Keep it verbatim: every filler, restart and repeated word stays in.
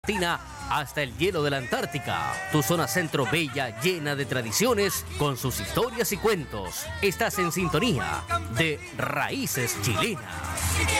hasta el hielo de la Antártica. Tu zona centro bella, llena de tradiciones, con sus historias y cuentos. Estás en sintonía de Raíces Chilenas.